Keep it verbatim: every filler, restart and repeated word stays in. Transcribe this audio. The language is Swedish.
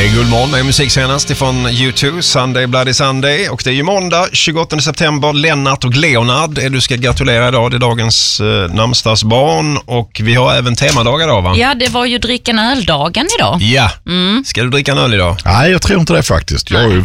Det är Guldmorgon med musik senast ifrån U två, Sunday Bloody Sunday. Och det är ju måndag, tjugoåttonde september. Lennart och Leonard är du ska gratulera idag. Det är dagens eh, namnsdagsbarn. Och vi har även temadagar idag, va? Ja, det var ju dricka en öl-dagen idag. Ja. Mm. Ska du dricka en öl idag? Nej, jag tror inte det faktiskt. Jag är ju